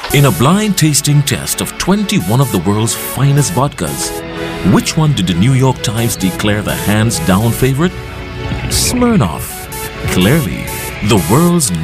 In a blind tasting test of 21 of the world's finest vodkas, which one did the New York Times declare the hands-down favorite? Smirnoff. Clearly, the world's